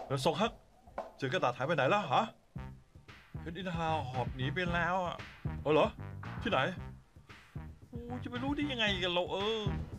แล้วส่งฮักเจอกระดาษหายไปไหนแล้วฮะเห็นอินฮาวหอบหนีไปแล้วอ่ะเหรอที่ไหนโอ้จะไปรู้ได้ยังไงกันเรา